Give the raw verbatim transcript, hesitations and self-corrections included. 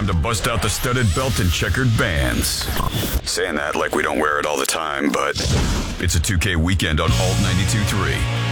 Time to bust out the studded belt and checkered bands. Saying that like we don't wear it all the time, but it's a two K weekend on Alt ninety-two point three.